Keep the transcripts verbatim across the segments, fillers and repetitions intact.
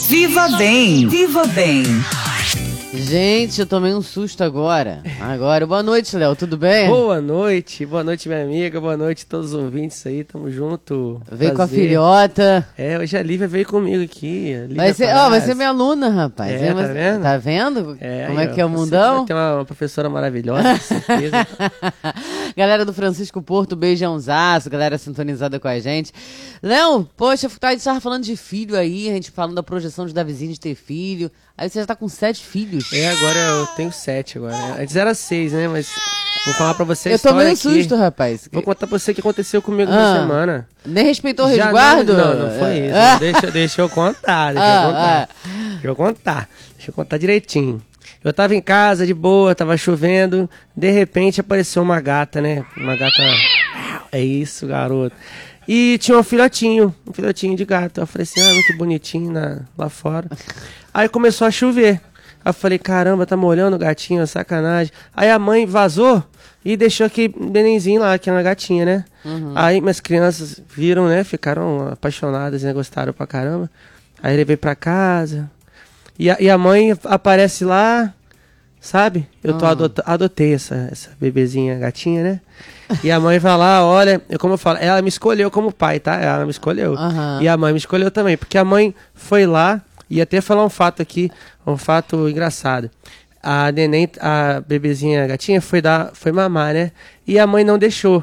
Viva Bem, Viva Bem. Gente, eu tomei um susto agora. Agora, boa noite, Léo, tudo bem? Boa noite, boa noite, minha amiga, boa noite a todos os ouvintes aí, tamo junto. Veio Prazer. com a filhota. É, hoje a Lívia veio comigo aqui. Vai ser, ó, vai ser minha aluna, rapaz. É, tá vendo? Tá vendo? É, Como aí, é que é ó, o mundão? Tem uma, uma professora maravilhosa, com certeza. Galera do Francisco Porto, beijãozaço, galera sintonizada com a gente. Léo, poxa, a gente tava falando de filho aí, a gente falando da projeção de Davizinho de ter filho. Aí você já tá com sete filhos. É, agora eu tenho sete agora. Antes era seis, né? Mas vou falar pra você a Eu história tomei um aqui. susto, rapaz. Vou contar pra você o que aconteceu comigo Ah, essa semana. Nem respeitou o Já resguardo? Não, não, não foi isso. Ah. Deixa, deixa eu contar, deixa Ah, eu contar. ah. Deixa eu contar. Deixa eu contar direitinho. Eu tava em casa, de boa, tava chovendo. De repente apareceu uma gata, né? Uma gata... É isso, garoto. E tinha um filhotinho, um filhotinho de gato. Eu falei assim, ah, muito bonitinho na, lá fora. Aí começou a chover. Aí eu falei, caramba, tá molhando o gatinho, sacanagem. Aí a mãe vazou e deixou aquele nenenzinho lá, aquela gatinha, né? Uhum. Aí minhas crianças viram, né? Ficaram apaixonadas, né? Gostaram pra caramba. Aí ele veio pra casa. E a, e a mãe aparece lá, sabe? Eu tô uhum. adot, adotei essa, essa bebezinha gatinha, né? E a mãe vai lá, olha, eu, como eu falo, ela me escolheu como pai, tá? Ela me escolheu. Uhum. E a mãe me escolheu também, porque a mãe foi lá, e até falar um fato aqui, um fato engraçado. A neném, a bebezinha gatinha foi dar, foi mamar, né? E a mãe não deixou.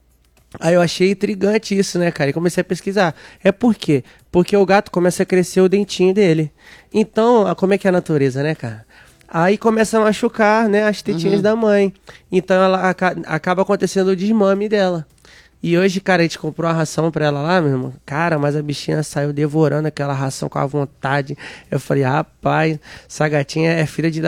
Aí eu achei intrigante isso, né, cara? E comecei a pesquisar. É por quê? Porque o gato começa a crescer o dentinho dele. Então, como é que é a natureza, né, cara? Aí começa a machucar, né, as tetinhas uhum. da mãe. Então ela aca- acaba acontecendo o desmame dela. E hoje, cara, a gente comprou uma ração pra ela lá, meu irmão. Cara, mas a bichinha saiu devorando aquela ração com a vontade. Eu falei, rapaz, essa gatinha é filha de